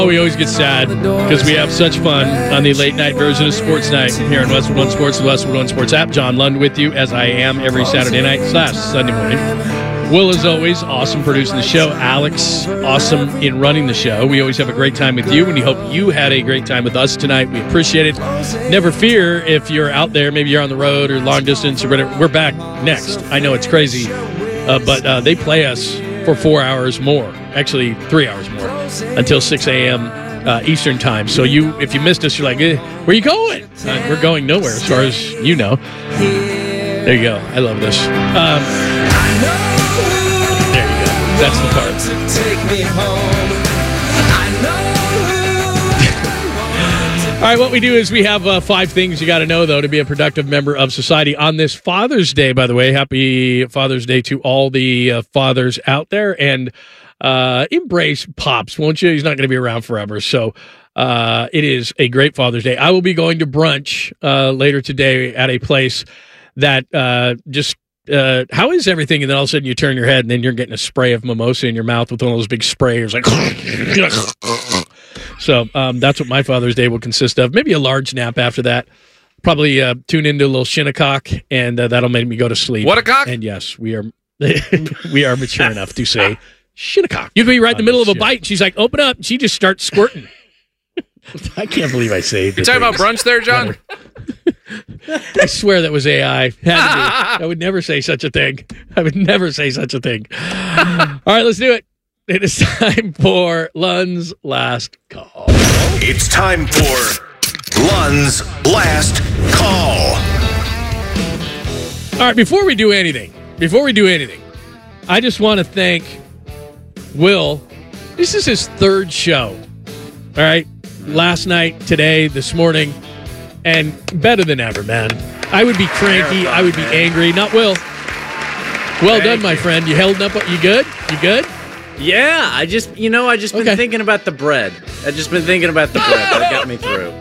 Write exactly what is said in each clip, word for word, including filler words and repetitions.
Oh, we always get sad because we have such fun on the late night version of Sports Night here in Westwood One Sports, the Westwood One Sports app. John Lund with you as I am every Saturday night slash Sunday morning. Will, as always, awesome producing the show. Alex, awesome in running the show. We always have a great time with you, and we hope you had a great time with us tonight. We appreciate it. Never fear if you're out there, maybe you're on the road or long distance or whatever. We're back next. I know it's crazy, uh, but uh, they play us for four hours more, actually three hours more, until six a.m. Uh, Eastern time. So you, if you missed us, you're like, eh, where you going? Uh, we're going nowhere, as far as you know. There you go. I love this. Um, there you go. That's the part. All right, what we do is we have uh, five things you got to know, though, to be a productive member of society on this Father's Day, by the way. Happy Father's Day to all the uh, fathers out there. And uh, embrace Pops, won't you? He's not going to be around forever. So uh, it is a great Father's Day. I will be going to brunch uh, later today at a place that uh, just, uh, how is everything? And then all of a sudden you turn your head and then you're getting a spray of mimosa in your mouth with one of those big sprayers. Like, so um, that's what my Father's Day will consist of. Maybe a large nap after that. Probably uh, tune into a little Shinnecock, and uh, that'll make me go to sleep. What a cock! And yes, we are we are mature enough to say Shinnecock. You could be right in the middle of a bite. And she's like, open up. And she just starts squirting. I can't believe I say that. You talking about brunch there, John? I swear that was A I. Had to be. I would never say such a thing. I would never say such a thing. All right, let's do it. It is time for Lund's Last Call. It's time for Lund's Last Call. All right, before we do anything, before we do anything, I just want to thank Will. This is his third show. All right, last night, today, this morning, and better than ever, man. I would be cranky. I would be angry. Not Will. Well Thank done, my you. friend. You held up. You good? You good? Yeah, I just, you know, I just been Okay. thinking about the bread. I just been thinking about the bread. That got me through.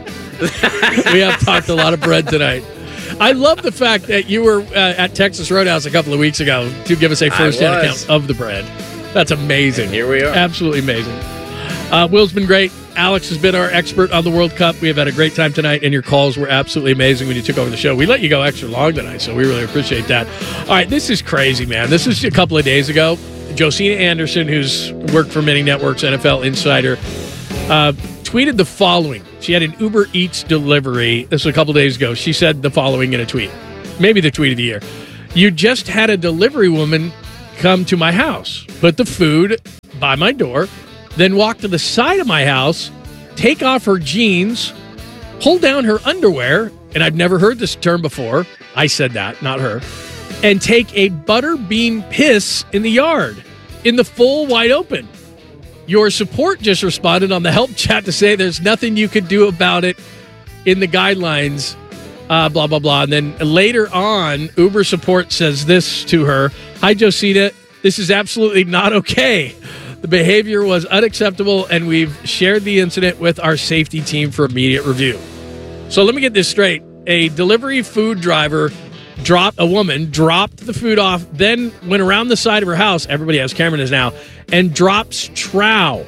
We have talked a lot of bread tonight. I love the fact that you were uh, at Texas Roadhouse a couple of weeks ago to give us a first-hand I account was. of the bread. That's amazing. And here we are. Absolutely amazing. Uh, Will's been great. Alex has been our expert on the World Cup. We have had a great time tonight, and your calls were absolutely amazing when you took over the show. We let you go extra long tonight, so we really appreciate that. All right, this is crazy, man. This is a couple of days ago. Josina Anderson, who's worked for many networks, N F L Insider, uh, tweeted the following. She had an Uber Eats delivery. This was a couple days ago. She said the following in a tweet. Maybe the tweet of the year. You just had a delivery woman come to my house, put the food by my door, then walk to the side of my house, take off her jeans, pull down her underwear, and I've never heard this term before. I said that, not her. And take a butter bean piss in the yard, in the full wide open. Your support just responded on the help chat to say there's nothing you could do about it in the guidelines, uh, blah, blah, blah. And then later on, Uber support says this to her. Hi, Josina. This is absolutely not okay. The behavior was unacceptable, and we've shared the incident with our safety team for immediate review. So let me get this straight. A delivery food driver dropped, a woman dropped the food off, then went around the side of her house, everybody has cameras now, and drops trow,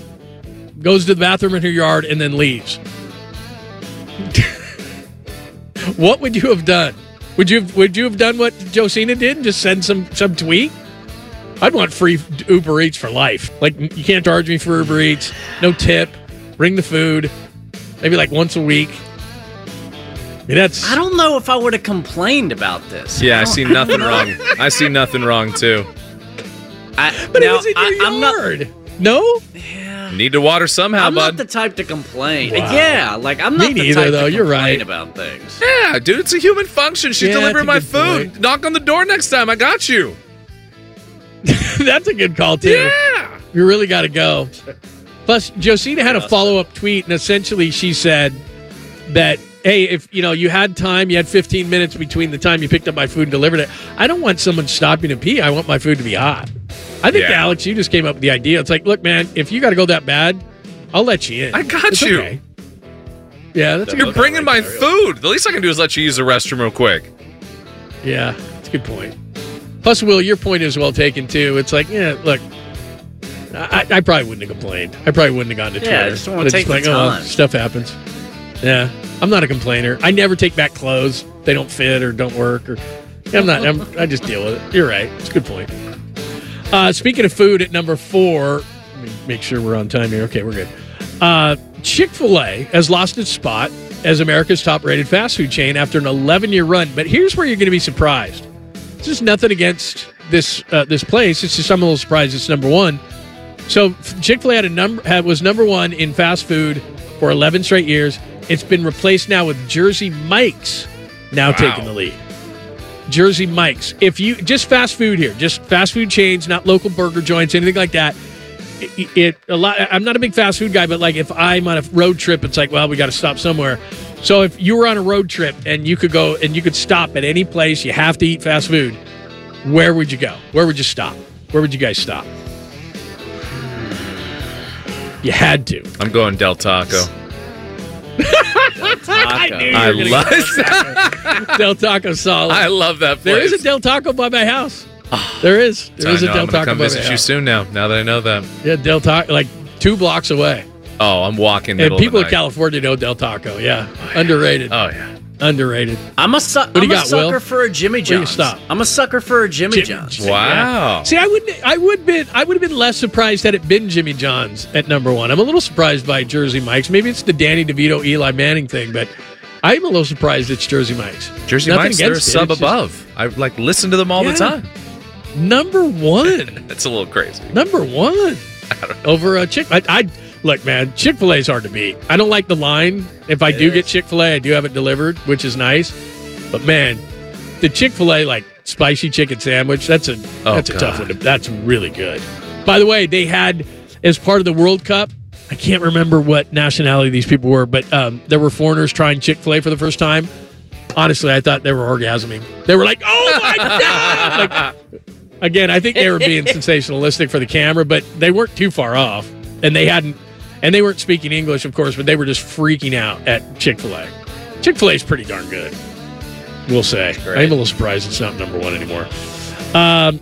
goes to the bathroom in her yard, and then leaves. What would you have done? Would you have, would you have done what Josina did and just send some, some tweet? I'd want free Uber Eats for life. Like, you can't charge me for Uber Eats, no tip, bring the food, maybe like once a week. I mean, that's. I don't know if I would have complained about this. Yeah, I don't- see nothing wrong. I see nothing wrong, too. I, But now, it was in I, your I'm not. yard. No? Yeah. Need to water somehow, I'm bud. not the type to complain. Wow. Yeah, like I'm Me not the neither, type though. to You're complain right. about things. Yeah, dude, it's a human function. She's Yeah, delivering my that's a good food. point. Knock on the door next time. I got you. That's a good call, too. Yeah. You really got to go. Plus, Josina had a follow-up tweet, and essentially she said that, hey, if you know you had time, you had fifteen minutes between the time you picked up my food and delivered it. I don't want someone stopping to pee. I want my food to be hot. I think, Yeah. Alex, you just came up with the idea. It's like, look, man, if you got to go that bad, I'll let you in. I got It's you. okay. Yeah, that's a You're good bringing my point. food. The least I can do is let you use the restroom real quick. Yeah, that's a good point. Plus, Will, your point is well taken, too. It's like, yeah, look, I, I probably wouldn't have complained. I probably wouldn't have gone to Twitter. Yeah, I just don't wanna I'd take the like, oh, time. stuff happens. Yeah, I'm not a complainer. I never take back clothes. They don't fit or don't work. Or I'm not. I'm, I just deal with it. You're right. It's a good point. Uh, speaking of food, at number four, let me make sure we're on time here. Okay, we're good. Uh, Chick-fil-A has lost its spot as America's top-rated fast food chain after an eleven-year run. But here's where you're going to be surprised. This is nothing against this uh, this place. It's just I'm a little surprised it's number one. So Chick-fil-A had a number had, was number one in fast food for eleven straight years. It's been replaced now with Jersey Mike's now Wow. taking the lead. Jersey Mike's. If you just fast food here, just fast food chains, not local burger joints, anything like that. It, it a lot. I'm not a big fast food guy, but like if I'm on a road trip, it's like, well, we got to stop somewhere. So if you were on a road trip and you could go and you could stop at any place, you have to eat fast food. Where would you go? Where would you stop? Where would you guys stop? You had to. I'm going Del Taco. I knew you I were gonna love go Del Taco solid. I love that place. There is a Del Taco by my house. There is. There I is a know, Del I'm gonna Taco come by my visit you house. soon now. Now that I know that. Yeah, Del Taco, like two blocks away. Oh, I'm walking. And Middle people of in the night. California know Del Taco. Yeah, underrated. Oh yeah. Underrated. I'm a, su- do I'm you a got, sucker Will? for a Jimmy Where you John's. stop? I'm a sucker for a Jimmy, Jimmy John's. John's. Wow. See, I would, I would been, I would have been less surprised had it been Jimmy John's at number one. I'm a little surprised by Jersey Mike's. Maybe it's the Danny DeVito, Eli Manning thing, but I'm a little surprised it's Jersey Mike's. Jersey Nothing Mike's, they're a against it, sub it's just above. I like listen to them all the Yeah. time. number one. It's a little crazy. Number one over a Chick. I, I look, man. Chick Fil A is hard to beat. I don't like the line. If I do get Chick Fil A, I do have it delivered, which is nice. But man, the Chick Fil A like spicy chicken sandwich. That's a Oh, that's a tough God. one. To, that's really good. By the way, they had as part of the World Cup. I can't remember what nationality these people were, but um, there were foreigners trying Chick Fil A for the first time. Honestly, I thought they were orgasming. They were like, "Oh my god!" Like, again, I think they were being sensationalistic for the camera, but they weren't too far off, and they hadn't, and they weren't speaking English, of course, but they were just freaking out at Chick-fil-A. Chick-fil-A is pretty darn good, we'll say. I'm a little surprised it's not number one anymore. Um,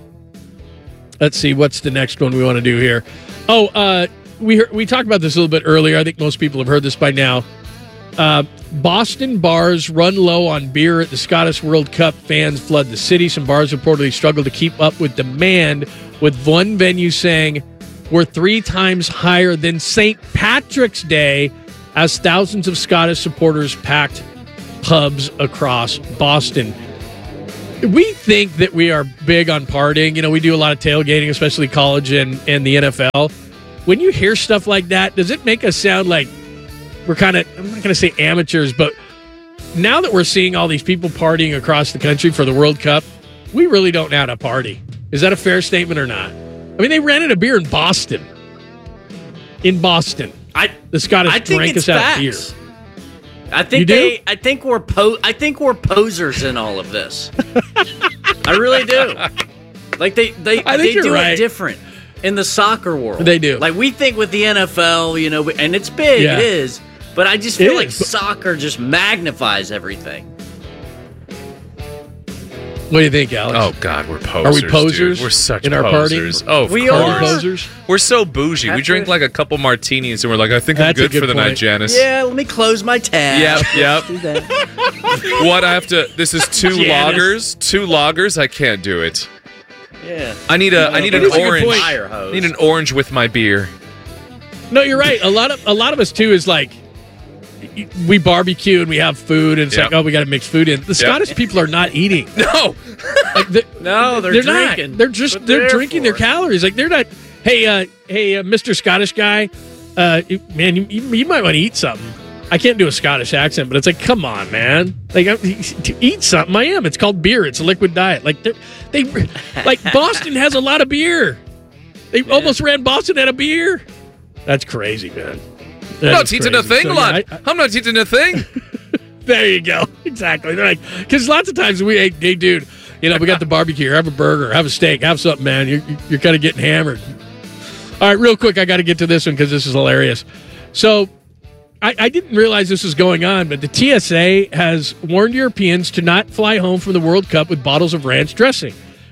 let's see, what's the next one we want to do here? Oh, uh, we heard, we talked about this a little bit earlier. I think most people have heard this by now. Uh, Boston bars run low on beer at the Scottish World Cup. Fans flood the city. Some bars reportedly struggle to keep up with demand, with one venue saying we're three times higher than Saint Patrick's Day as thousands of Scottish supporters packed pubs across Boston. We think that we are big on partying. You know, we do a lot of tailgating, especially college and, and the N F L. When you hear stuff like that, does it make us sound like we're kind of, I'm not going to say amateurs, but now that we're seeing all these people partying across the country for the World Cup, we really don't know how to party. Is that a fair statement or not? I mean, they rented a beer in Boston. In Boston. I The Scottish I think drank it's us out of facts. beer. I think You do? they. I think we're po. I think we're posers in all of this. I really do. Like they they I think they you're do right. it different in the soccer world. They do. Like we think with the N F L, you know, and it's big. Yeah. It is. But I just It feel like is, but- soccer just magnifies everything. What do you think, Alex? Oh God, we're posers. Are we posers Dude. We're such in our party? posers. Oh, of We course. Party are. posers? We're so bougie. We Have drink to- like a couple martinis, and we're like, I think That's I'm a good, good for the point. night, Janice. Yeah, let me close my tab. Yep. Yep. Do that. What I have to? This is two Janice. lagers. Two lagers. I can't do it. Yeah. I need a. I need It an is a good orange. point. Fire I hose. need an orange with my beer. No, you're right. A lot of a lot of us too is like we barbecue and we have food and it's Yep. like, oh, we got to mix food in. The Scottish people are not eating. No. Like, the- No, they're they're drinking. not. They're just What they're they're drinking their for. calories. Like they're not. Hey, uh, hey, uh, Mister Scottish guy, uh, you- man, you, you, you might want to eat something. I can't do a Scottish accent, but it's like, come on, man. Like, I- to eat something. I am. It's called beer. It's a liquid diet. Like they're- they, like Boston has a lot of beer. They almost ran Boston out of beer. That's crazy, man. That I'm not is eating a crazy. thing, So, yeah, lad. I- I- I'm not eating a thing. There you go. Exactly. They're like, because lots of times we, hey, hey, dude, you know, we got the barbecue here. Have a burger, have a steak, have something, man. You're, you're kind of getting hammered. All right, real quick, I got to get to this one because this is hilarious. So I, I didn't realize this was going on, but the T S A has warned Europeans to not fly home from the World Cup with bottles of ranch dressing.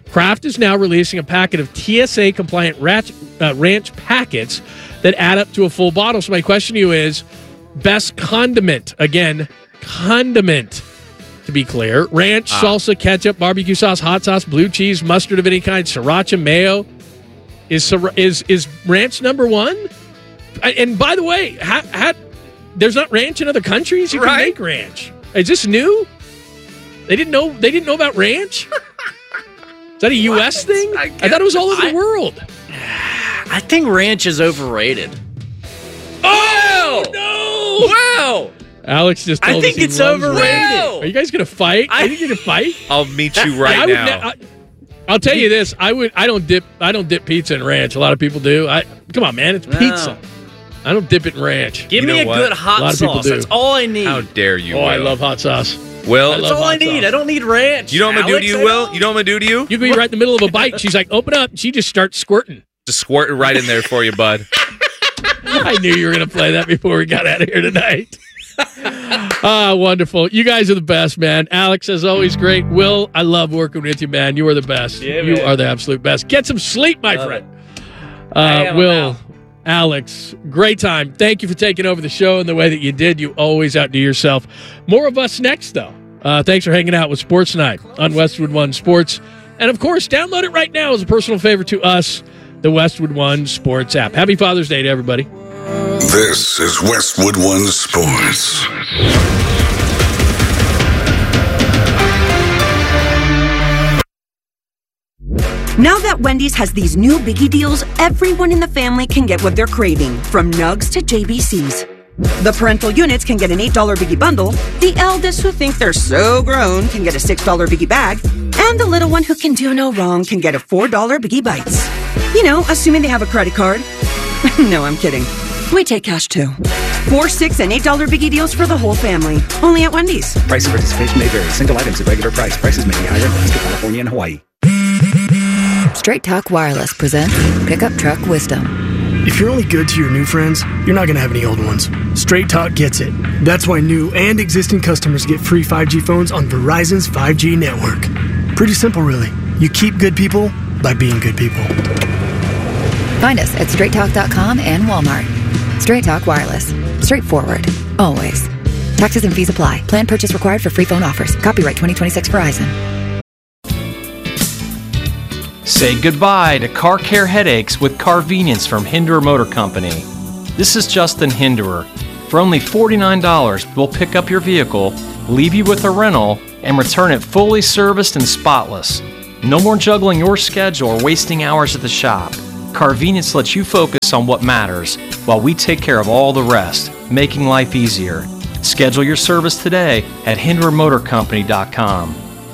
Kraft is now releasing a packet of T S A-compliant ranch, uh, ranch packets that add up to a full bottle. So my question to you is, best condiment. Again, condiment, to be clear. Ranch, ah. salsa, ketchup, barbecue sauce, hot sauce, blue cheese, mustard of any kind, sriracha, mayo. Is is is ranch number one? And by the way, ha, ha, there's not ranch in other countries. You can right. make ranch. Is this new? They didn't know. They didn't know about ranch. Is that a U S what? thing? I, I thought it was all over I, the world. I think ranch is overrated. Oh no! Wow! Alex just told I think us he it's loves overrated. ranch. Are you guys gonna fight? I, Are you gonna fight? I'll meet you right I would now. Ne- I, I'll tell you this: I would. I don't dip. I don't dip pizza in ranch. A lot of people do. I come on, man. It's no. pizza. I don't dip it in ranch. Give you me a what? good A hot lot of people sauce. do. That's all I need. How dare you? Oh, Will. I love hot sauce. Will, I that's all I need. Sauce. I don't need ranch. You know what I'm gonna Alex, do to you, I Will? don't. You know what I'm gonna do to you? You can be right in the middle of a bite. She's like, "Open up!" And she just starts squirting. Just squirt it right in there for you, bud. I knew you were going to play that before we got out of here tonight. Ah, wonderful. You guys are the best, man. Alex, as always, great. Will, I love working with you, man. You are the best. Yeah, you man. are the absolute best. Get some sleep, my Love friend. I Uh, am Will, now. Alex, great time. Thank you for taking over the show in the way that you did. You always outdo yourself. More of us next, though. Uh, thanks for hanging out with Sports Night on Westwood One Sports. And, of course, download it right now as a personal favor to us, the Westwood One Sports app. Happy Father's Day to everybody. This is Westwood One Sports. Now that Wendy's has these new biggie deals, everyone in the family can get what they're craving, from nugs to J B Cs. The parental units can get an eight dollar biggie bundle, the eldest who think they're so grown can get a six dollar biggie bag, and the little one who can do no wrong can get a four dollar biggie bites. You know, assuming they have a credit card. No, I'm kidding. We take cash too. Four, six, and eight dollar biggie deals for the whole family. Only at Wendy's. Price and participation may vary. Single items at regular price. Prices may be higher in Alaska, California, and Hawaii. Straight Talk Wireless presents Pickup Truck Wisdom. If you're only good to your new friends, you're not going to have any old ones. Straight Talk gets it. That's why new and existing customers get free five G phones on Verizon's five G network. Pretty simple, really. You keep good people by being good people. Find us at straight talk dot com and Walmart. Straight Talk Wireless. Straightforward. Always. Taxes and fees apply. Plan purchase required for free phone offers. Copyright twenty twenty-six Verizon. Say goodbye to car care headaches with Carvenience from Hinderer Motor Company. This is Justin Hinderer. For only forty-nine dollars, we'll pick up your vehicle, leave you with a rental, and return it fully serviced and spotless. No more juggling your schedule or wasting hours at the shop. Carvenience lets you focus on what matters while we take care of all the rest, making life easier. Schedule your service today at hinderer motor company dot com.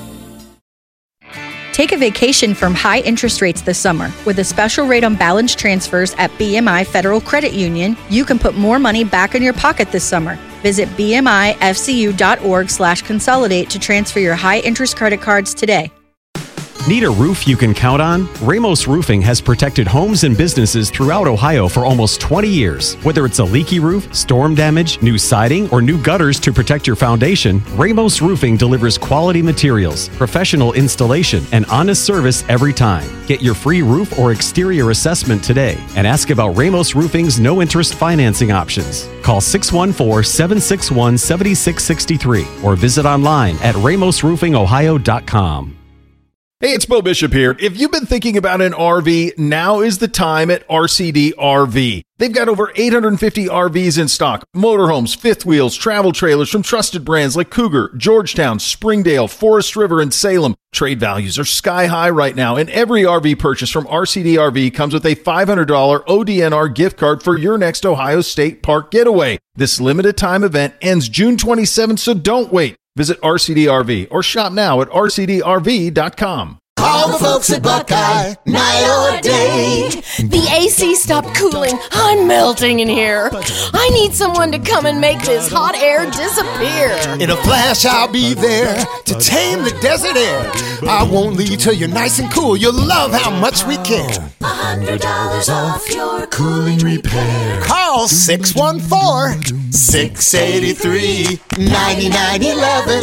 Take a vacation from high interest rates this summer. With a special rate on balance transfers at B M I Federal Credit Union, you can put more money back in your pocket this summer. Visit b m i f c u dot org slash consolidate to transfer your high interest credit cards today. Need a roof you can count on? Ramos Roofing has protected homes and businesses throughout Ohio for almost twenty years. Whether it's a leaky roof, storm damage, new siding, or new gutters to protect your foundation, Ramos Roofing delivers quality materials, professional installation, and honest service every time. Get your free roof or exterior assessment today and ask about Ramos Roofing's no-interest financing options. Call six one four, seven six one, seven six six three or visit online at ramos roofing ohio dot com. Hey, it's Bo Bishop here. If you've been thinking about an R V, now is the time at R C D R V. They've got over eight hundred fifty R Vs in stock. Motorhomes, fifth wheels, travel trailers from trusted brands like Cougar, Georgetown, Springdale, Forest River, and Salem. Trade values are sky high right now, and every R V purchase from R C D R V comes with a five hundred dollars O D N R gift card for your next Ohio State Park getaway. This limited time event ends June twenty-seventh, so don't wait. Visit R C D R V or shop now at r c d r v dot com. Call the folks at Buckeye, night or day. The A C stopped cooling. I'm melting in here. I need someone to come and make this hot air disappear. In a flash, I'll be there to tame the desert air. I won't leave till you're nice and cool. You'll love how much we care. one hundred dollars off your cooling repair. Call six one four, six eight three, nine nine one one.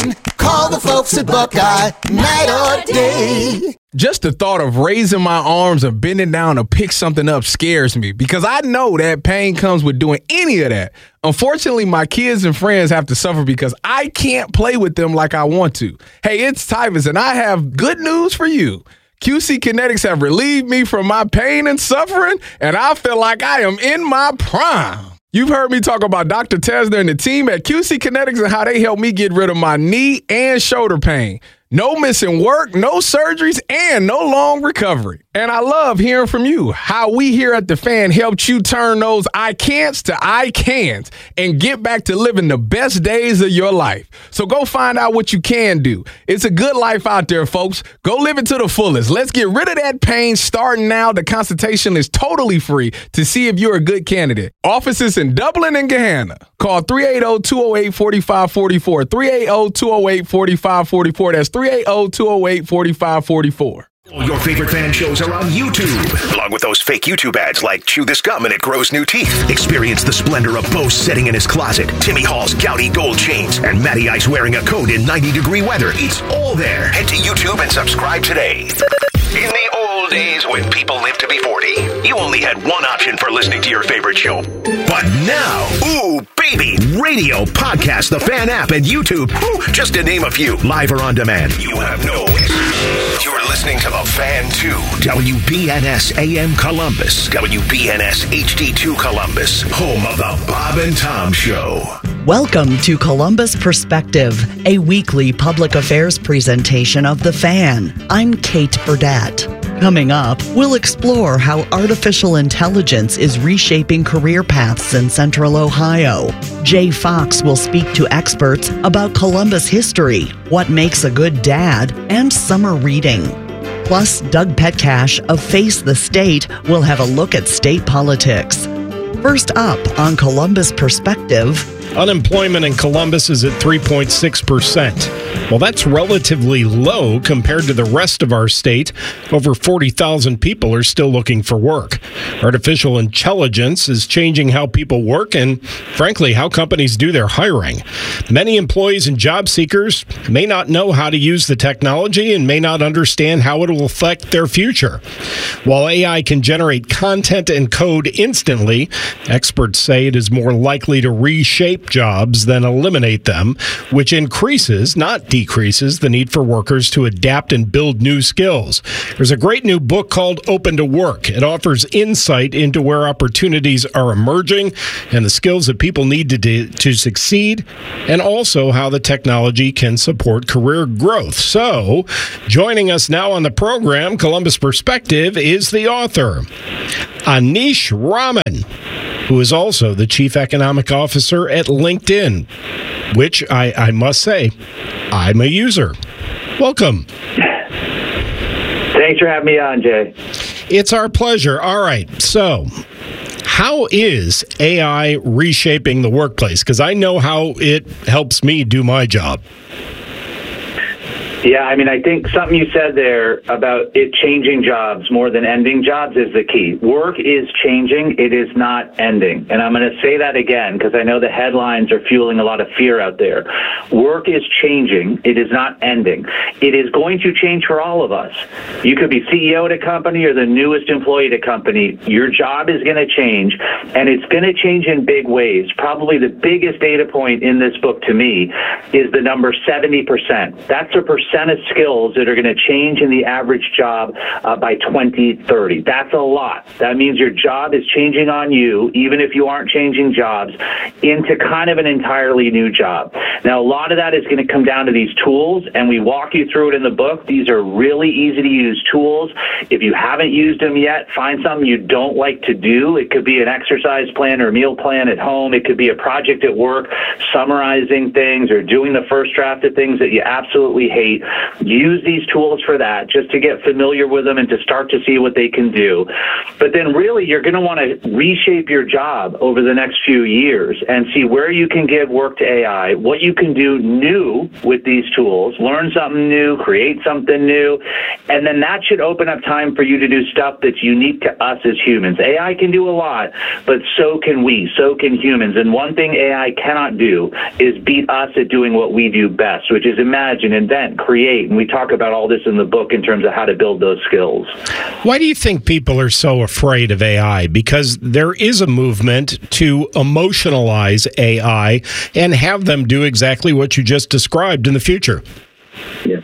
Call the folks at Buckeye, night or day. Just the thought of raising my arms or bending down to pick something up scares me because I know that pain comes with doing any of that. Unfortunately, my kids and friends have to suffer because I can't play with them like I want to. Hey, it's Tyvus, and I have good news for you. Q C Kinetics have relieved me from my pain and suffering, and I feel like I am in my prime. You've heard me talk about Doctor Tesner and the team at Q C Kinetics and how they helped me get rid of my knee and shoulder pain. No missing work, no surgeries, and no long recovery. And I love hearing from you, how we here at The Fan helped you turn those I can'ts to I can'ts and get back to living the best days of your life. So go find out what you can do. It's a good life out there, folks. Go live it to the fullest. Let's get rid of that pain starting now. The consultation is totally free to see if you're a good candidate. Offices in Dublin and Gahanna. Call three eight zero, two zero eight, four five four four, three eight zero, two zero eight, four five four four. That's three eight zero, two zero eight, four five four four. Your favorite fan shows are on YouTube, along with those fake YouTube ads like Chew This Gum and It Grows New Teeth. Experience the splendor of Bo sitting in his closet, Timmy Hall's Gouty gold chains, and Matty Ice wearing a coat in ninety degree weather. It's all there. Head to YouTube and subscribe today. In the old days when people lived to be forty, you only had one option for listening to your favorite show. But now, ooh, baby, radio, podcast, the Fan app, and YouTube, ooh, just to name a few, live or on demand. You have no excuses. You're listening to the Fan two, W B N S A M Columbus, W B N S H D two Columbus, home of the Bob and Tom Show. Welcome to Columbus Perspective, a weekly public affairs presentation of The Fan. I'm Kate Burdett. Coming up, we'll explore how artificial intelligence is reshaping career paths in Central Ohio. Jay Fox will speak to experts about Columbus history, what makes a good dad, and summer reading. Plus, Doug Petcash of Face the State will have a look at state politics. First up on Columbus Perspective. Unemployment in Columbus is at three point six percent. Well, that's relatively low compared to the rest of our state. Over forty thousand people are still looking for work. Artificial intelligence is changing how people work and, frankly, how companies do their hiring. Many employees and job seekers may not know how to use the technology and may not understand how it will affect their future. While A I can generate content and code instantly, experts say it is more likely to reshape jobs than eliminate them, which increases, not decreases, the need for workers to adapt and build new skills. There's a great new book called Open to Work. It offers insight into where opportunities are emerging and the skills that people need to do, to succeed, and also how the technology can support career growth. So, joining us now on the program, Columbus Perspective, is the author, Anish Raman, who is also the Chief Economic Officer at LinkedIn, which I, I must say, I'm a user. Welcome. Thanks for having me on, Jay. It's our pleasure. All right. So, how is A I reshaping the workplace? Because I know how it helps me do my job. Yeah, I mean, I think something you said there about it changing jobs more than ending jobs is the key. Work is changing. It is not ending. And I'm going to say that again because I know the headlines are fueling a lot of fear out there. Work is changing. It is not ending. It is going to change for all of us. You could be C E O at a company or the newest employee at a company. Your job is going to change, and it's going to change in big ways. Probably the biggest data point in this book to me is the number seventy percent. That's a percent of skills that are going to change in the average job uh, by twenty thirty. That's a lot. That means your job is changing on you, even if you aren't changing jobs, into kind of an entirely new job. Now, a lot of that is going to come down to these tools, and we walk you through it in the book. These are really easy to use tools. If you haven't used them yet, find something you don't like to do. It could be an exercise plan or a meal plan at home. It could be a project at work, summarizing things or doing the first draft of things that you absolutely hate. Use these tools for that, just to get familiar with them and to start to see what they can do. But then really, you're going to want to reshape your job over the next few years and see where you can give work to A I, what you can do new with these tools, learn something new, create something new, and then that should open up time for you to do stuff that's unique to us as humans. A I can do a lot, but so can we, so can humans. And one thing A I cannot do is beat us at doing what we do best, which is imagine, invent, create. And we talk about all this in the book in terms of how to build those skills. Why do you think people are so afraid of A I? Because there is a movement to emotionalize A I and have them do exactly what you just described in the future. Yeah.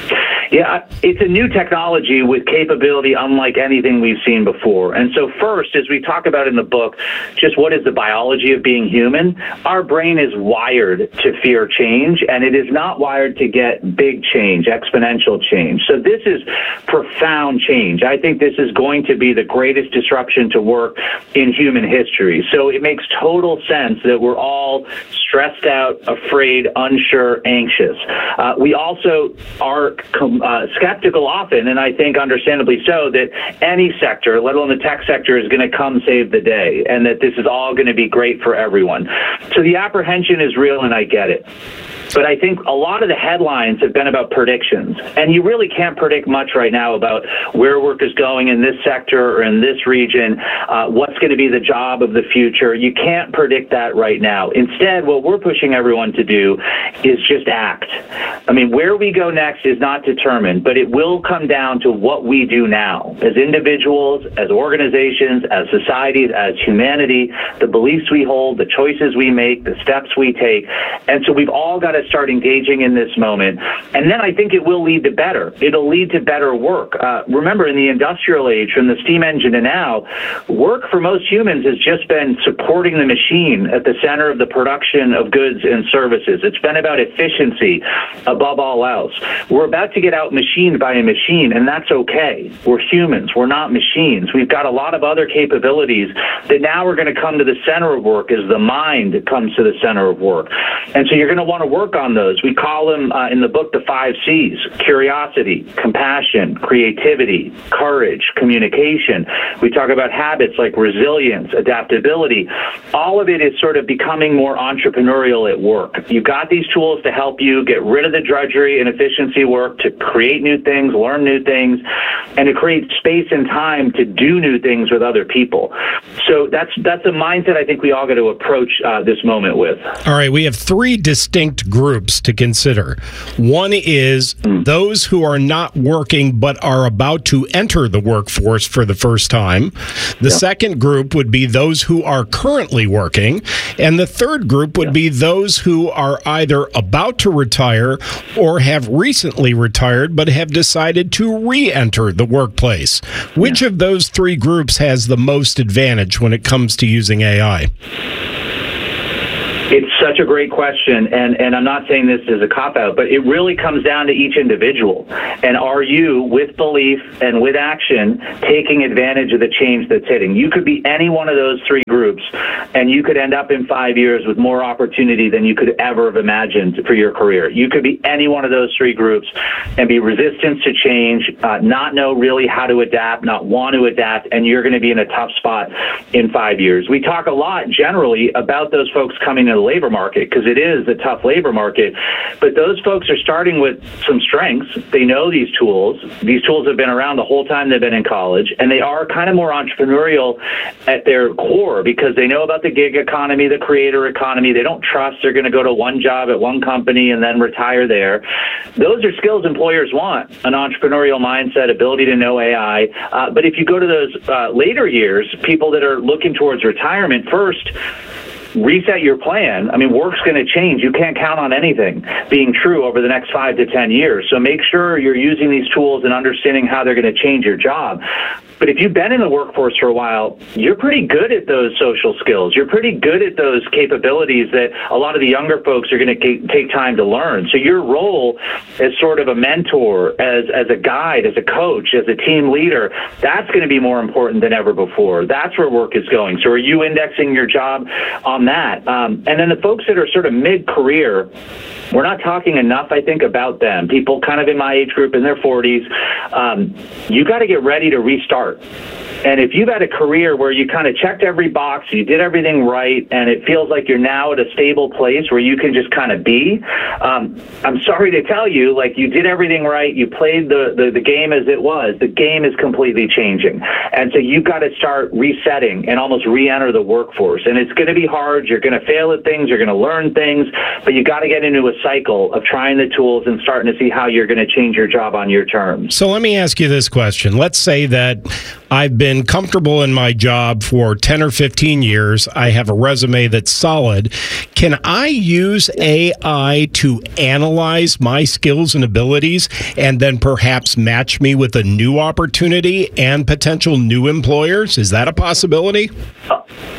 Yeah, it's a new technology with capability unlike anything we've seen before. And so first, as we talk about in the book, just what is the biology of being human? Our brain is wired to fear change, and it is not wired to get big change, exponential change. So this is profound change. I think this is going to be the greatest disruption to work in human history. So it makes total sense that we're all stressed out, afraid, unsure, anxious. Uh, we also are com- Uh, skeptical often, and I think understandably so, that any sector, let alone the tech sector, is going to come save the day, and that this is all going to be great for everyone. So the apprehension is real, and I get it. But I think a lot of the headlines have been about predictions, and you really can't predict much right now about where work is going in this sector or in this region, uh, what's going to be the job of the future. You can't predict that right now. Instead, what we're pushing everyone to do is just act. I mean, where we go next is not determined, but it will come down to what we do now as individuals, as organizations, as societies, as humanity, the beliefs we hold, the choices we make, the steps we take. And so we've all got to start engaging in this moment. And then I think it will lead to better. It'll lead to better work. Uh, remember, in the industrial age, from the steam engine to now, work for most humans has just been supporting the machine at the center of the production of goods and services. It's been about efficiency above all else. We're about to get out machined by a machine, and that's okay. We're humans. We're not machines. We've got a lot of other capabilities that now are going to come to the center of work as the mind comes to the center of work. And so you're going to want to work on those. We call them uh, in the book the five C's: curiosity, compassion, creativity, courage, communication. We talk about habits like resilience, adaptability. All of it is sort of becoming more entrepreneurial at work. You've got these tools to help you get rid of the drudgery and efficiency work, to create new things, learn new things, and to create space and time to do new things with other people. So that's that's a mindset I think we all got to approach uh, this moment with. All right, we have three distinct groups to consider. One is mm. those who are not working but are about to enter the workforce for the first time. The yeah. second group would be those who are currently working. And the third group would yeah. be those who are either about to retire or have recently retired but have decided to re-enter the workplace. Which yeah. of those three groups has the most advantage when it comes to using A I? It's such a great question, and, and I'm not saying this as a cop-out, but it really comes down to each individual. And are you, with belief and with action, taking advantage of the change that's hitting? You could be any one of those three groups, and you could end up in five years with more opportunity than you could ever have imagined for your career. You could be any one of those three groups and be resistant to change, uh, not know really how to adapt, not want to adapt, and you're going to be in a tough spot in five years. We talk a lot generally about those folks coming to the labor market because it is a tough labor market, but those folks are starting with some strengths. They know these tools. These tools have been around the whole time they've been in college, and they are kind of more entrepreneurial at their core because they know about the gig economy, the creator economy. They don't trust they're going to go to one job at one company and then retire there. Those are skills employers want: an entrepreneurial mindset, ability to know A I. Uh, but if you go to those uh, later years, people that are looking towards retirement, first, reset your plan. I mean, work's going to change. You can't count on anything being true over the next five to ten years. So make sure you're using these tools and understanding how they're going to change your job. But if you've been in the workforce for a while, you're pretty good at those social skills. You're pretty good at those capabilities that a lot of the younger folks are going to take time to learn. So your role as sort of a mentor, as, as a guide, as a coach, as a team leader, that's going to be more important than ever before. That's where work is going. So are you indexing your job on on that. Um, and then the folks that are sort of mid-career, we're not talking enough, I think, about them. People kind of in my age group, in their forties, um, you got to get ready to restart. And if you've had a career where you kind of checked every box, you did everything right, and it feels like you're now at a stable place where you can just kind of be, um, I'm sorry to tell you, like, you did everything right, you played the, the, the game as it was. The game is completely changing. And so you've got to start resetting and almost re-enter the workforce. And it's going to be hard. You're going to fail at things. You're going to learn things. But you got to get into a cycle of trying the tools and starting to see how you're going to change your job on your terms. So let me ask you this question. Let's say that I've been comfortable in my job for ten or fifteen years. I have a resume that's solid. Can I use A I to analyze my skills and abilities and then perhaps match me with a new opportunity and potential new employers? Is that a possibility? Uh-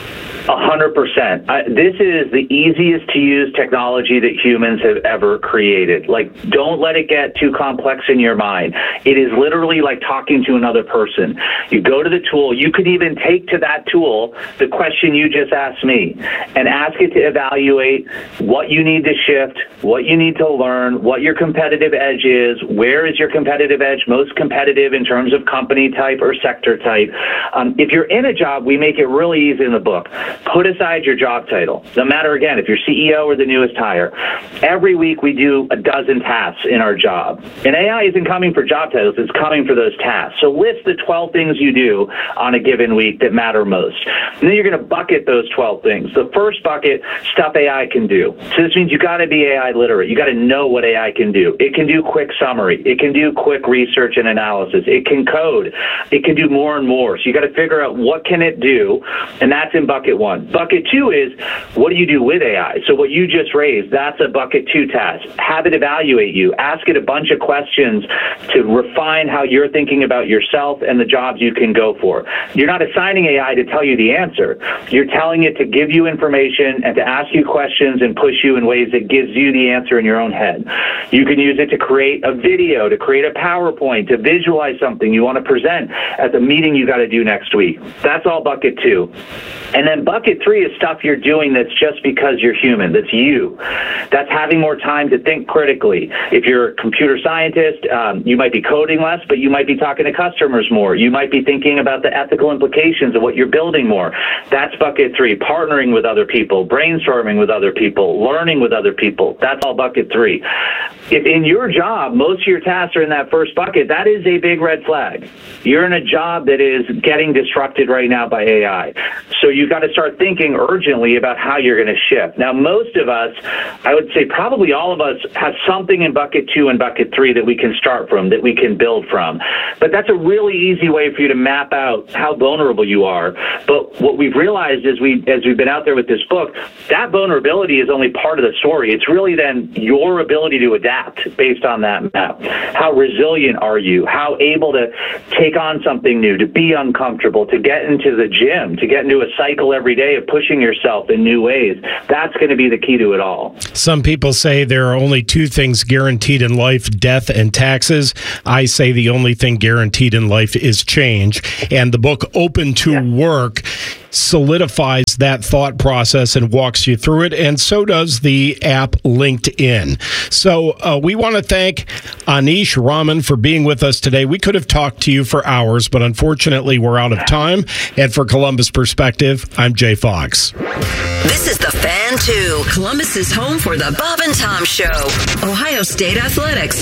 A hundred percent. This is the easiest to use technology that humans have ever created. Like, don't let it get too complex in your mind. It is literally like talking to another person. You go to the tool. You could even take to that tool the question you just asked me and ask it to evaluate what you need to shift, what you need to learn, what your competitive edge is, where is your competitive edge most competitive in terms of company type or sector type. Um, if you're in a job, we make it really easy in the book. Put aside your job title. No matter, again, if you're C E O or the newest hire. Every week we do a dozen tasks in our job. And A I isn't coming for job titles. It's coming for those tasks. So list the twelve things you do on a given week that matter most. And then you're going to bucket those twelve things. The first bucket, stuff A I can do. So this means you got to be A I literate. You got to know what A I can do. It can do quick summary. It can do quick research and analysis. It can code. It can do more and more. So you got to figure out what can it do, and that's in bucket one. Bucket two is, what do you do with A I? So what you just raised, that's a bucket two task. Have it evaluate you. Ask it a bunch of questions to refine how you're thinking about yourself and the jobs you can go for. You're not assigning A I to tell you the answer. You're telling it to give you information and to ask you questions and push you in ways that gives you the answer in your own head. You can use it to create a video, to create a PowerPoint, to visualize something you want to present at the meeting you got to do next week. That's all bucket two. And then bucket three is stuff you're doing that's just because you're human. That's you. That's having more time to think critically. If you're a computer scientist, um, you might be coding less, but you might be talking to customers more. You might be thinking about the ethical implications of what you're building more. That's bucket three. Partnering with other people, brainstorming with other people, learning with other people. That's all bucket three. If in your job, most of your tasks are in that first bucket, that is a big red flag. You're in a job that is getting disrupted right now by A I. So you've got to start thinking urgently about how you're going to shift. Now, most of us, I would say probably all of us, have something in bucket two and bucket three that we can start from, that we can build from. But that's a really easy way for you to map out how vulnerable you are. But what we've realized is we, as we've been out there with this book, that vulnerability is only part of the story. It's really then your ability to adapt based on that map. How resilient are you? How able to take on something new, to be uncomfortable, to get into the gym, to get into a cycle every day of pushing yourself in new ways. That's going to be the key to it all. Some people say there are only two things guaranteed in life, death and taxes. I say the only thing guaranteed in life is change. And the book Open to yeah. Work solidifies that thought process and walks you through it, and so does the app LinkedIn. So uh, we want to thank Anish Raman for being with us today. We could have talked to you for hours, but unfortunately we're out of time. And for Columbus Perspective, I'm Jay Fox. This is The Fan two, Columbus's home for the Bob and Tom Show, Ohio State Athletics,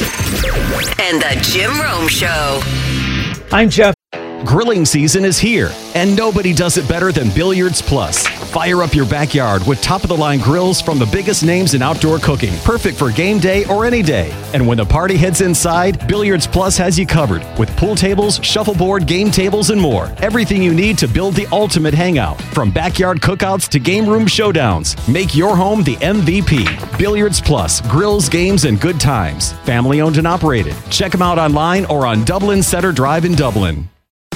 and the Jim Rome Show. I'm Jeff. Grilling season is here, and nobody does it better than Billiards Plus. Fire up your backyard with top-of-the-line grills from the biggest names in outdoor cooking, perfect for game day or any day. And when the party heads inside, Billiards Plus has you covered with pool tables, shuffleboard, game tables, and more. Everything you need to build the ultimate hangout. From backyard cookouts to game room showdowns, make your home the M V P. Billiards Plus, grills, games, and good times. Family owned and operated. Check them out online or on Dublin Center Drive in Dublin.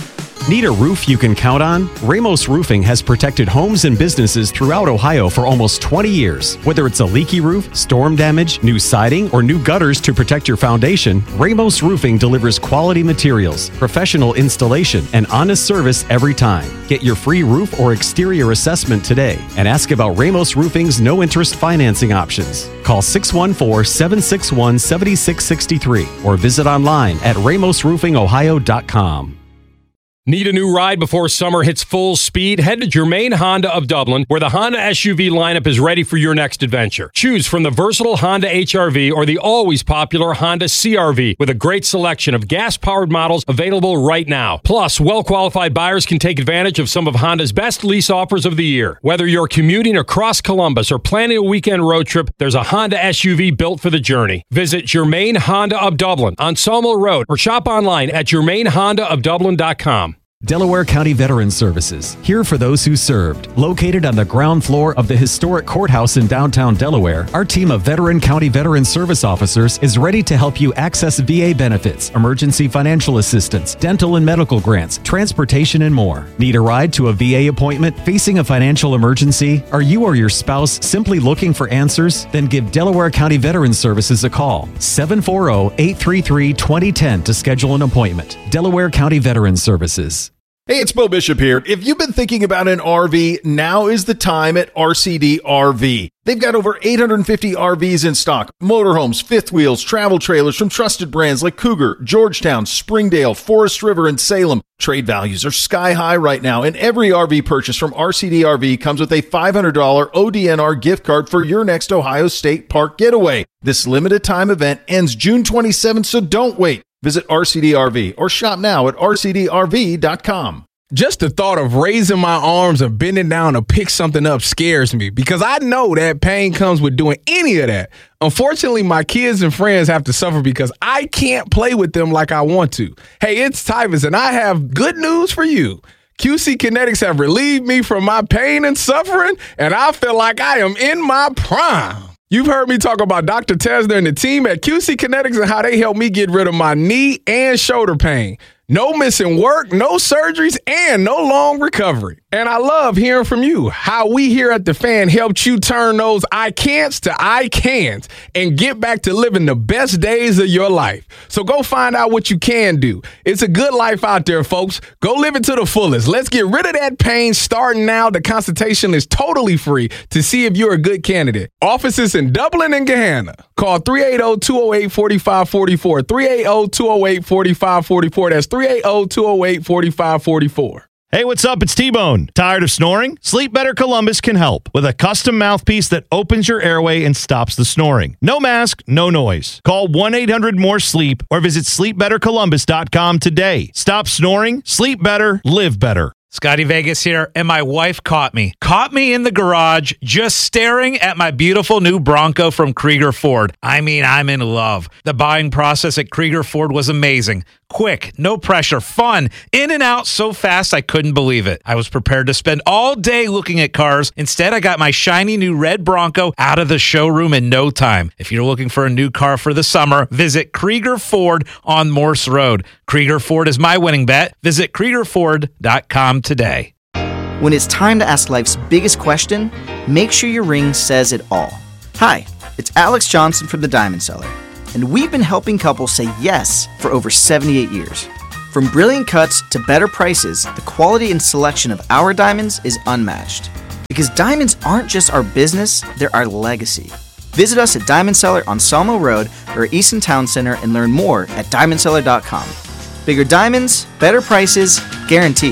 Need a roof you can count on? Ramos Roofing has protected homes and businesses throughout Ohio for almost twenty years. Whether it's a leaky roof, storm damage, new siding, or new gutters to protect your foundation, Ramos Roofing delivers quality materials, professional installation, and honest service every time. Get your free roof or exterior assessment today and ask about Ramos Roofing's no-interest financing options. Call six one four, seven six one, seven six six three or visit online at ramos roofing ohio dot com. Need a new ride before summer hits full speed? Head to Germain Honda of Dublin, where the Honda S U V lineup is ready for your next adventure. Choose from the versatile Honda H R V or the always popular Honda C R V, with a great selection of gas-powered models available right now. Plus, well-qualified buyers can take advantage of some of Honda's best lease offers of the year. Whether you're commuting across Columbus or planning a weekend road trip, there's a Honda S U V built for the journey. Visit Germain Honda of Dublin on Sawmill Road or shop online at germain honda of dublin dot com. Delaware County Veterans Services, here for those who served. Located on the ground floor of the historic courthouse in downtown Delaware, our team of veteran county veteran service officers is ready to help you access V A benefits, emergency financial assistance, dental and medical grants, transportation, and more. Need a ride to a V A appointment? Facing a financial emergency? Are you or your spouse simply looking for answers? Then give Delaware County Veterans Services a call. seven four zero, eight three three, two zero one zero to schedule an appointment. Delaware County Veterans Services. Hey, it's Bo Bishop here. If you've been thinking about an R V, now is the time at R C D R V. They've got over eight hundred fifty R Vs in stock. Motorhomes, fifth wheels, travel trailers from trusted brands like Cougar, Georgetown, Springdale, Forest River, and Salem. Trade values are sky high right now, and every R V purchase from R C D R V comes with a five hundred dollars O D N R gift card for your next Ohio State Park getaway. This limited time event ends June twenty-seventh, so don't wait. Visit R C D R V or shop now at r c d r v dot com. Just the thought of raising my arms or bending down to pick something up scares me because I know that pain comes with doing any of that. Unfortunately, my kids and friends have to suffer because I can't play with them like I want to. Hey, it's Tyvus, and I have good news for you. Q C Kinetics have relieved me from my pain and suffering, and I feel like I am in my prime. You've heard me talk about Doctor Tesner and the team at Q C Kinetics and how they helped me get rid of my knee and shoulder pain. No missing work, no surgeries, and no long recovery. And I love hearing from you, how we here at The Fan helped you turn those I can'ts to I can'ts and get back to living the best days of your life. So go find out what you can do. It's a good life out there, folks. Go live it to the fullest. Let's get rid of that pain starting now. The consultation is totally free to see if you're a good candidate. Offices in Dublin and Gahanna. Call three eight zero, two zero eight, four five four four, three eight zero, two zero eight, four five four four. That's three eight zero, two zero eight, four five four four. Hey, what's up? It's T-Bone. Tired of snoring? Sleep Better Columbus can help with a custom mouthpiece that opens your airway and stops the snoring. No mask, no noise. Call one eight hundred more sleep or visit sleep better columbus dot com today. Stop snoring, sleep better, live better. Scotty Vegas here, and my wife caught me. Caught me in the garage just staring at my beautiful new Bronco from Krieger Ford. I mean, I'm in love. The buying process at Krieger Ford was amazing. Quick, no pressure, fun, in and out so fast I couldn't believe it. I was prepared to spend all day looking at cars. Instead, I got my shiny new red Bronco out of the showroom in no time. If you're looking for a new car for the summer, visit Krieger Ford on Morse Road. Krieger Ford is my winning bet. Visit krieger ford dot com today. When it's time to ask life's biggest question, make sure your ring says it all. Hi, it's Alex Johnson from The Diamond Seller, and we've been helping couples say yes for over seventy-eight years. From brilliant cuts to better prices, the quality and selection of our diamonds is unmatched. Because diamonds aren't just our business, they're our legacy. Visit us at Diamond Seller on Sawmill Road or Easton Town Center and learn more at diamond seller dot com. Bigger diamonds, better prices, guaranteed.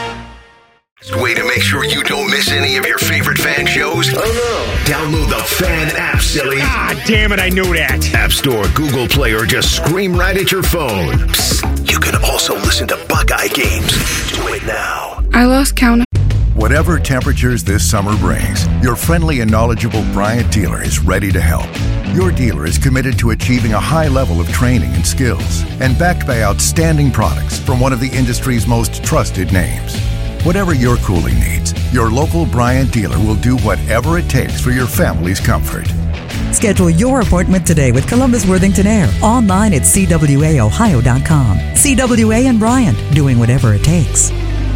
Way to make sure you don't miss any of your favorite fan shows? Oh no. Download the Fan app, silly. Ah, damn it, I knew that. App Store, Google Play, or just scream right at your phone. Psst, you can also listen to Buckeye games. Do it now. I lost count. Whatever temperatures this summer brings, your friendly and knowledgeable Bryant dealer is ready to help. Your dealer is committed to achieving a high level of training and skills and backed by outstanding products from one of the industry's most trusted names. Whatever your cooling needs, your local Bryant dealer will do whatever it takes for your family's comfort. Schedule your appointment today with Columbus Worthington Air online at c w a ohio dot com. C W A and Bryant, doing whatever it takes.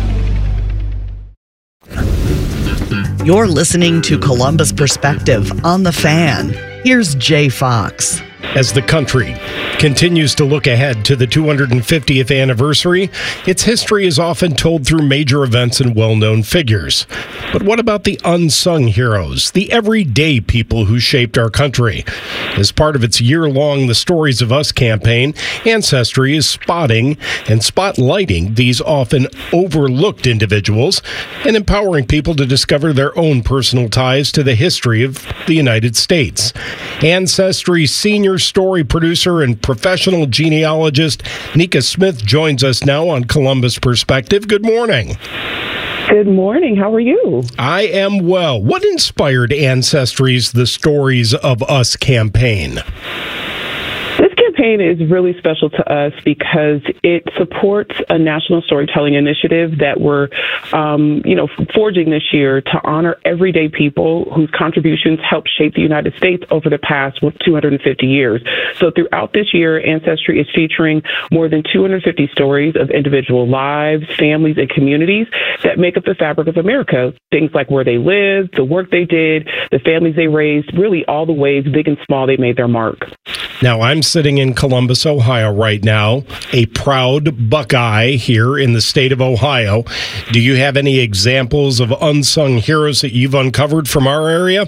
You're listening to Columbus Perspective on The Fan. Here's Jay Fox. As the country continues to look ahead to the two hundred fiftieth anniversary, its history is often told through major events and well-known figures. But what about the unsung heroes, the everyday people who shaped our country? As part of its year-long The Stories of Us campaign, Ancestry is spotting and spotlighting these often overlooked individuals and empowering people to discover their own personal ties to the history of the United States. Ancestry senior story producer and professional genealogist Nika Smith joins us now on Columbus Perspective. Good morning. Good morning. How are you? I am well. What inspired Ancestry's The Stories of Us campaign? This campaign is really special to us because it supports a national storytelling initiative that we're, um, you know, forging this year to honor everyday people whose contributions helped shape the United States over the past two hundred fifty years. So throughout this year, Ancestry is featuring more than two hundred fifty stories of individual lives, families, and communities that make up the fabric of America. Things like where they lived, the work they did, the families they raised, really all the ways, big and small, they made their mark. Now, I'm sitting in Columbus, Ohio right now, a proud Buckeye here in the state of Ohio. Do you have any examples of unsung heroes that you've uncovered from our area?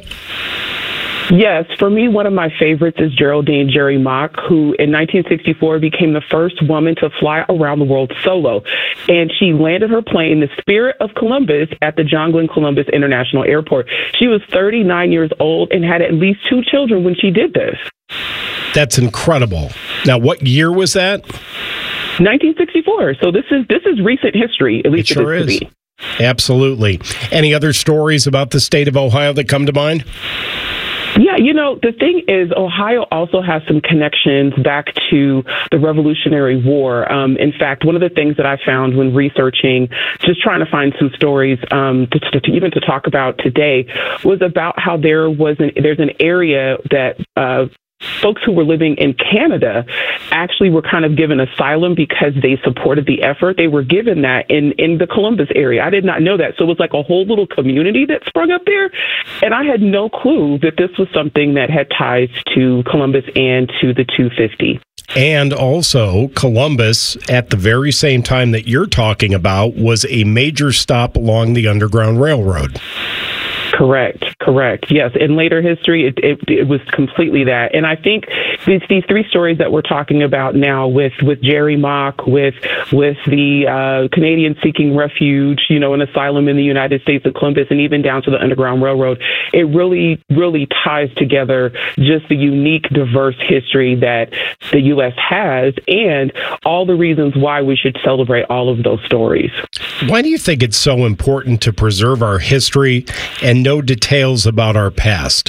Yes, for me, one of my favorites is Geraldine Jerry Mock, who in nineteen sixty-four became the first woman to fly around the world solo. And she landed her plane, the Spirit of Columbus, at the John Glenn Columbus International Airport. She was thirty-nine years old and had at least two children when she did this. That's incredible. Now, what year was that? nineteen sixty-four. So this is this is recent history, at least it sure it is is. to me. Absolutely. Any other stories about the state of Ohio that come to mind? Yeah, you know, the thing is, Ohio also has some connections back to the Revolutionary War. Um, in fact, one of the things that I found when researching, just trying to find some stories um, to, to, to even to talk about today, was about how there was an there's an area that uh, folks who were living in Canada actually were kind of given asylum because they supported the effort. They were given that in, in the Columbus area. I did not know that. So it was like a whole little community that sprung up there. And I had no clue that this was something that had ties to Columbus and to the two fifty. And also, Columbus, at the very same time that you're talking about, was a major stop along the Underground Railroad. Correct, correct. Yes, in later history, it, it, it was completely that. And I think these these three stories that we're talking about now with, with Jerry Mock, with with the uh, Canadians seeking refuge, you know, an asylum in the United States of Columbus, and even down to the Underground Railroad, it really, really ties together just the unique, diverse history that the U S has and all the reasons why we should celebrate all of those stories. Why do you think it's so important to preserve our history and know details about our past?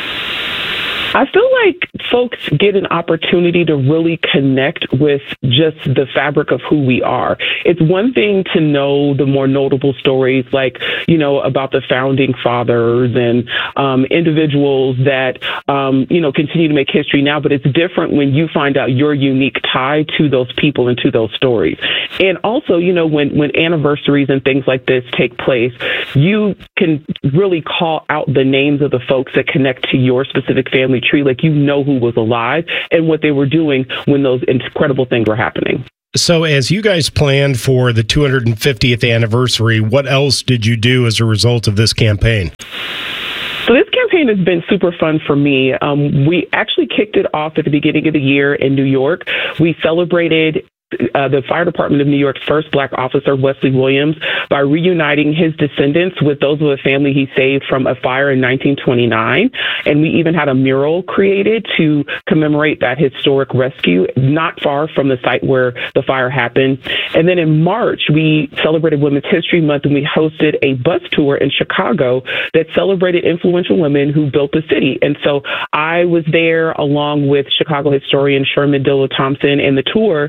I feel like folks get an opportunity to really connect with just the fabric of who we are. It's one thing to know the more notable stories, like, you know, about the founding fathers and um, individuals that, um, you know, continue to make history now. But it's different when you find out your unique tie to those people and to those stories. And also, you know, when, when anniversaries and things like this take place, you can really call out the names of the folks that connect to your specific family tree, like you know who was alive and what they were doing when those incredible things were happening. So as you guys planned for the two hundred fiftieth anniversary, what else did you do as a result of this campaign? So this campaign has been super fun for me. Um, we actually kicked it off at the beginning of the year in New York. We celebrated Uh, the fire department of New York's first black officer, Wesley Williams, by reuniting his descendants with those of the family he saved from a fire in nineteen twenty-nine. And we even had a mural created to commemorate that historic rescue not far from the site where the fire happened. And then in March, we celebrated Women's History Month, and we hosted a bus tour in Chicago that celebrated influential women who built the city. And so I was there along with Chicago historian Sherman Dilla Thompson, and the tour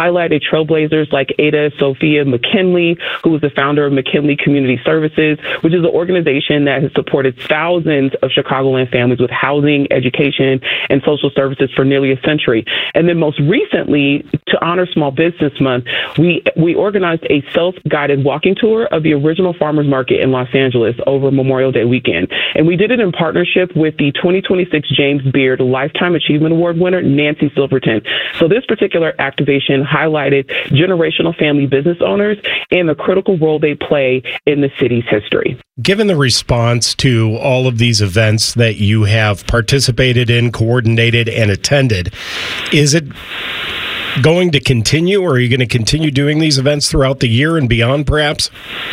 highlighted trailblazers like Ada Sophia McKinley, who was the founder of McKinley Community Services, which is an organization that has supported thousands of Chicagoland families with housing, education, and social services for nearly a century. And then most recently, to honor Small Business Month, we we organized a self-guided walking tour of the original farmers market in Los Angeles over Memorial Day weekend. And we did it in partnership with the twenty twenty-six James Beard Lifetime Achievement Award winner, Nancy Silverton. So this particular activation highlighted generational family business owners and the critical role they play in the city's history. Given the response to all of these events that you have participated in, coordinated, and attended, is it going to continue, or are you going to continue doing these events throughout the year and beyond, perhaps?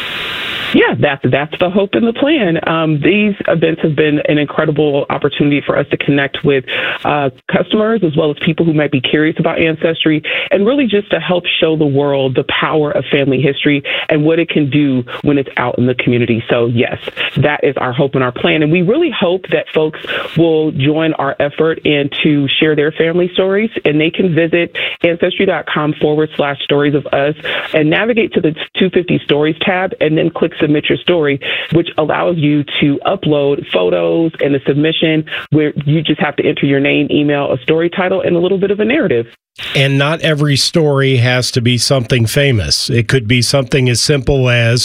Yeah, that's that's the hope and the plan. Um, these events have been an incredible opportunity for us to connect with uh, customers as well as people who might be curious about Ancestry, and really just to help show the world the power of family history and what it can do when it's out in the community. So yes, that is our hope and our plan. And we really hope that folks will join our effort and to share their family stories. And they can visit ancestry.com forward slash stories of us and navigate to the two fifty Stories tab and then click Submit Your Story, which allows you to upload photos and a submission where you just have to enter your name, email, a story title, and a little bit of a narrative. And not every story has to be something famous. It could be something as simple as,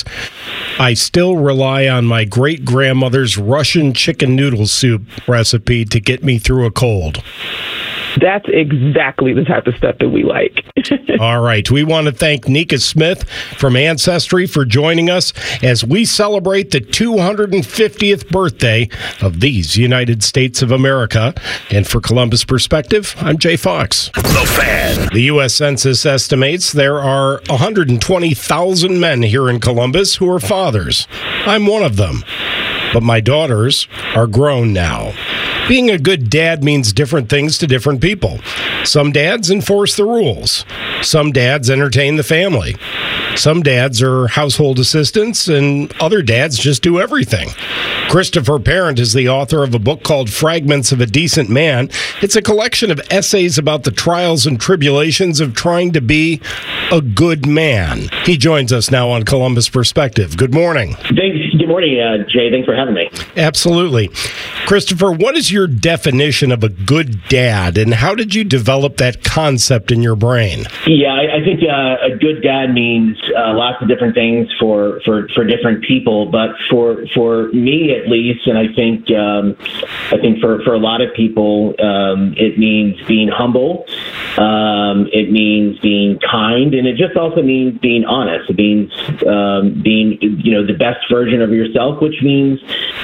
I still rely on my great-grandmother's Russian chicken noodle soup recipe to get me through a cold. That's exactly the type of stuff that we like. All right. We want to thank Nika Smith from Ancestry for joining us as we celebrate the two hundred fiftieth birthday of these United States of America. And for Columbus Perspective, I'm Jay Fox. The Fan. The U S Census estimates there are one hundred twenty thousand men here in Columbus who are fathers. I'm one of them. But my daughters are grown now. Being a good dad means different things to different people. Some dads enforce the rules. Some dads entertain the family. Some dads are household assistants, and other dads just do everything. Christopher Parent is the author of a book called Fragments of a Decent Man. It's a collection of essays about the trials and tribulations of trying to be a good man. He joins us now on Columbus Perspective. Good morning. Thanks. Good morning, uh, Jay. Thanks for having me. Absolutely. Christopher, what is your definition of a good dad, and how did you develop that concept in your brain? Yeah, I, I think uh, a good dad means uh, lots of different things for, for, for different people, but for for me at least, and I think um, I think for, for a lot of people, um, it means being humble. Um, it means being kind, and it just also means being honest. It means um, being, you know, the best version of yourself, which means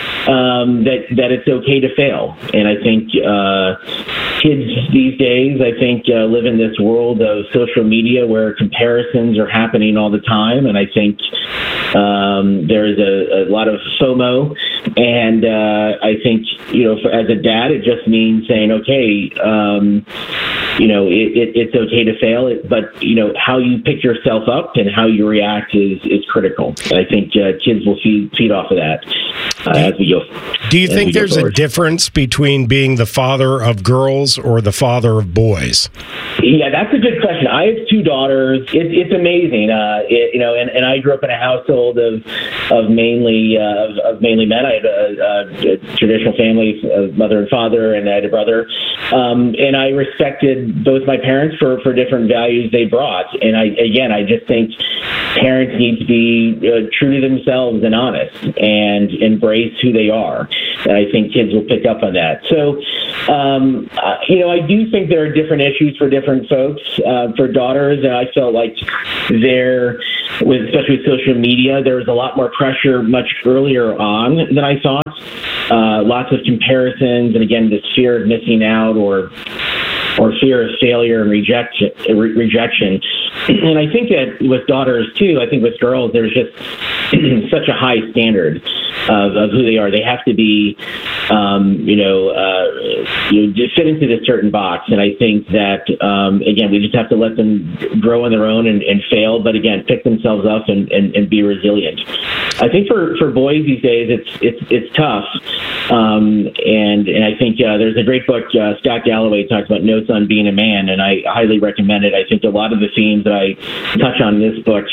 um, that that it's okay to fail. And I think uh, kids these days, I think, uh, live in this world of social media where comparisons are happening all the time, and I think um, there's a, a lot of FOMO. And uh, I think, you know, for, as a dad, it just means saying, okay, um, you know, it, it, it's okay to fail, it, but, you know, how you pick yourself up and how you react is, is critical. And I think uh, kids will feed, feed off of that uh, as we go. Do you think there's a difference between being the father of girls or the father of boys? Yeah, that's a good question. I have two daughters. It, it's amazing, uh, it, you know, and, and I grew up in a household of of mainly uh, of, of mainly men. I had a, a, a traditional family, of mother and father, and I had a brother. Um, and I respected both my parents for, for different values they brought. And I again, I just think parents need to be uh, true to themselves and honest and embrace who they are. And I think kids will pick up on that. So, um, uh, you know, I do think there are different issues for different folks. Uh, for daughters, and I felt like there, with, especially with social media, there was a lot more pressure much earlier on than I thought. Uh, lots of comparisons, and again, this fear of missing out or or fear of failure and rejection. Re- rejection. And I think that with daughters, too, I think with girls, there's just such a high standard of, of who they are. They have to be, um, you know, uh, you know, just fit into this certain box. And I think that, um, again, we just have to let them grow on their own and, and fail, but again, pick themselves up and, and, and be resilient. I think for, for boys these days, it's it's it's tough. Um, and and I think uh, there's a great book, uh, Scott Galloway talks about No focus on being a man, and I highly recommend it. I think a lot of the themes that I touch on in this book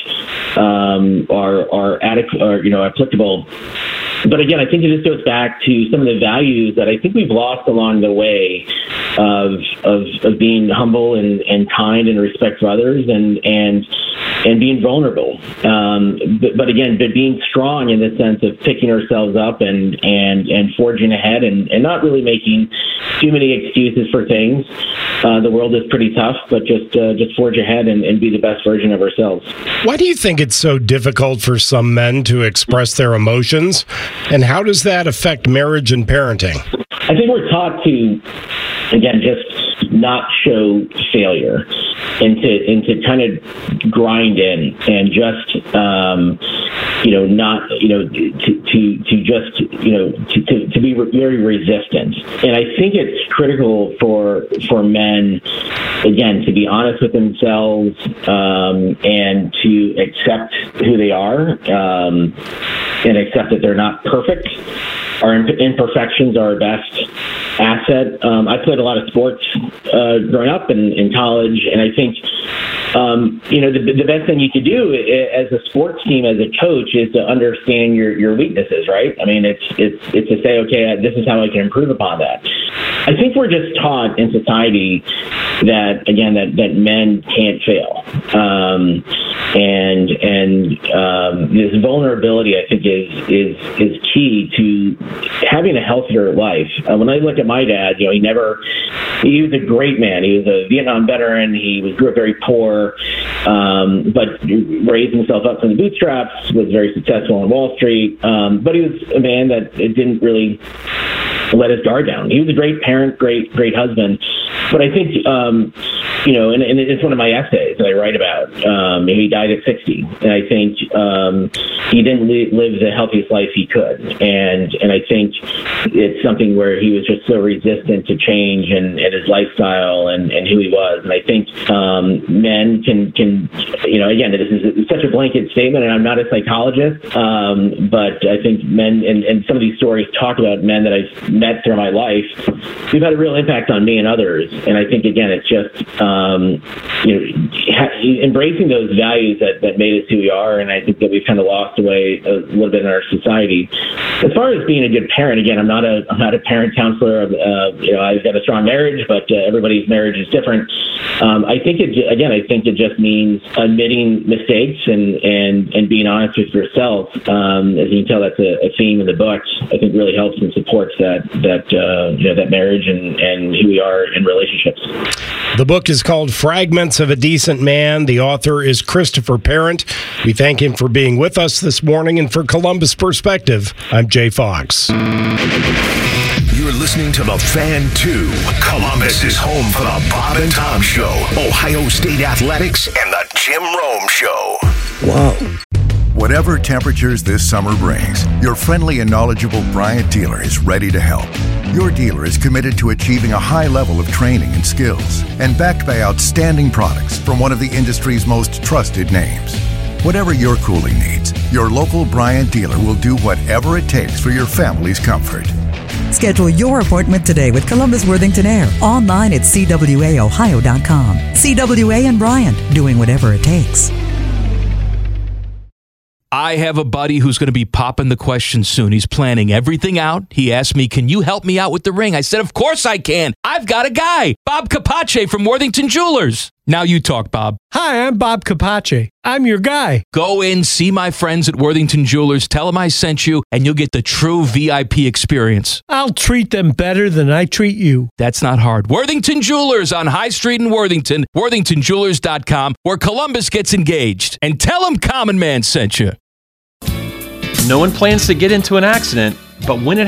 um, are are adequate, are, you know, applicable. But again, I think it just goes back to some of the values that I think we've lost along the way of of, of being humble and, and kind and respect for others, and and and being vulnerable. Um, but, but again, but being strong in the sense of picking ourselves up and and and forging ahead, and, and not really making too many excuses for things. Uh, the world is pretty tough, but just uh, just forge ahead and, and be the best version of ourselves. Why do you think it's so difficult for some men to express their emotions? And how does that affect marriage and parenting? I think we're taught to, again, just not show failure and to, and to kind of grind in and just, um, you know, not, you know, to, to, to just, you know, to, to, to be re- very resistant. And I think it's critical for, for men, again, to be honest with themselves um, and to accept who they are um, and accept that they're not perfect. Our imperfections are our best asset. Um, I played a lot of sports uh, growing up and in college, and I think um, you know the, the best thing you could do as a sports team, as a coach, is to understand your, your weaknesses. Right? I mean, it's it's it's to say, okay, this is how I can improve upon that. I think we're just taught in society that again that, that men can't fail, um, and and um, this vulnerability, I think, is is is key to having a healthier life. Uh, when I look at my dad, you know, he never, he was a great man. He was a Vietnam veteran. He was grew up very poor, um, but raised himself up from the bootstraps, was very successful on Wall Street. Um, but he was a man that didn't really let his guard down. He was a great parent, great, great husband. But I think, um, you know, and, and it's one of my essays that I write about. Um, he died at sixty, and I think um, he didn't li- live the healthiest life he could. And and I think it's something where he was just so resistant to change and, and his lifestyle and, and who he was. And I think um, men can, can, you know, again, this is such a blanket statement, and I'm not a psychologist, um, but I think men, and, and some of these stories talk about men that I've met through my life, who've had a real impact on me and others. And I think, again, it's just, um, you know, ha- embracing those values that, that made us who we are. And I think that we've kind of lost away a little bit in our society. As far as being a good parent, again, I'm not a, I'm not a parent counselor. Uh, you know, I've got a strong marriage, but uh, everybody's marriage is different. Um, I think it, again, I think it just means admitting mistakes and, and, and being honest with yourself. Um, as you can tell, that's a, a theme in the book. I think really helps and supports that, that, uh, you know, that marriage and, and who we are in relationships. The book is called Fragments of a Decent Man. The author is Christopher Parent. We thank him for being with us this morning. And for Columbus Perspective, I'm Jay Fox. You're listening to The Fan two. Columbus is home for the Bob and Tom Show, Ohio State Athletics, and the Jim Rome Show. Wow. Whatever temperatures this summer brings, your friendly and knowledgeable Bryant dealer is ready to help. Your dealer is committed to achieving a high level of training and skills, and backed by outstanding products from one of the industry's most trusted names. Whatever your cooling needs, your local Bryant dealer will do whatever it takes for your family's comfort. Schedule your appointment today with Columbus Worthington Air online at C W A Ohio dot com. C W A and Bryant, doing whatever it takes. I have a buddy who's going to be popping the question soon. He's planning everything out. He asked me, can you help me out with the ring? I said, of course I can. I've got a guy, Bob Capace from Worthington Jewelers. Now you talk, Bob. Hi, I'm Bob Capace. I'm your guy. Go in, see my friends at Worthington Jewelers, tell them I sent you, and you'll get the true V I P experience. I'll treat them better than I treat you. That's not hard. Worthington Jewelers on High Street in Worthington, worthington jewelers dot com, where Columbus gets engaged. And tell them Common Man sent you. No one plans to get into an accident, but when it